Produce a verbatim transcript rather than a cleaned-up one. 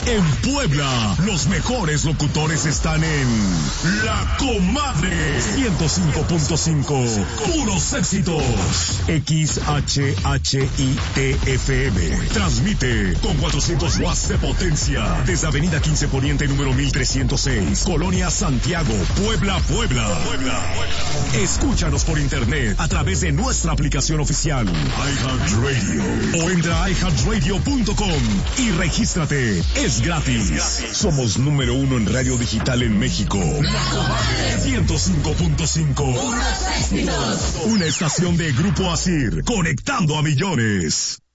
En Puebla, los mejores locutores están en La Comadre ciento cinco punto cinco. Puros éxitos. X H H I T F M. Transmite con cuatrocientos watts de potencia desde Avenida quince Poniente número mil trescientos seis, Colonia Santiago, Puebla, Puebla. Puebla. Escúchanos por internet a través de nuestra aplicación oficial iHeartRadio o entra a i heart radio punto com y regístrate. Es gratis. Somos número uno en radio digital en México. ciento cinco punto cinco. Una estación de Grupo Asir, conectando a millones.